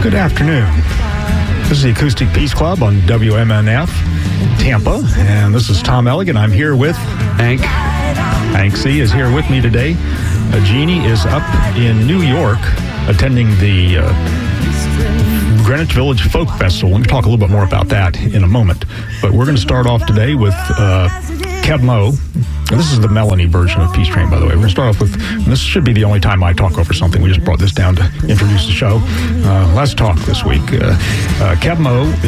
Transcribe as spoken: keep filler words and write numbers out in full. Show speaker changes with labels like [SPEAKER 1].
[SPEAKER 1] Good afternoon. This is the Acoustic Peace Club on W M N F Tampa, and this is Tom Elligan. I'm here with
[SPEAKER 2] Hank.
[SPEAKER 1] Hank C. is here with me today. Uh, Jeannie is up in New York attending the uh, Greenwich Village Folk Festival. We'll talk a little bit more about that in a moment. But we're going to start off today with uh, Keb' Mo'. And this is the Melanie version of Peace Train, by the way. We're going to start off with, and this should be the only time I talk over something. We just brought this down to introduce the show. Uh, let's talk this week. Uh, uh, Keb' Mo'